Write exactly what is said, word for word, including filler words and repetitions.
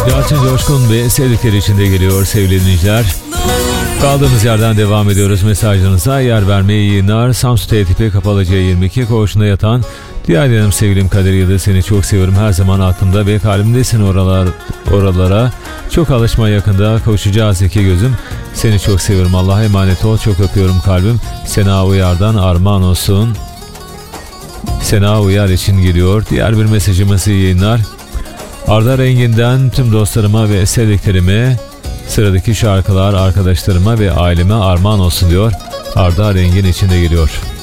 Yalçın Coşkun ve sevdikleri içinde geliyor sevgili dinleyiciler. Kaldığımız yerden devam ediyoruz mesajlarınıza. Yer vermeye iyi yayınlar. Samsun T tipi kapalı C yirmi iki koğuşunda yatan diğer yanım sevgilim Kadir Yıldız. Seni çok seviyorum. Her zaman aklımda ve kalbimdesin oralar, oralara. Çok alışma yakında kavuşacağız iki gözüm. Seni çok seviyorum. Allah'a emanet ol. Çok öpüyorum kalbim. Sena Uyar'dan armağan olsun. Sena Uyar için geliyor. Diğer bir mesajımız iyi yayınlar. Arda Rengin'den tüm dostlarıma ve sevdiklerime, sıradaki şarkılar arkadaşlarıma ve aileme armağan olsun diyor. Arda Rengin için de geliyor.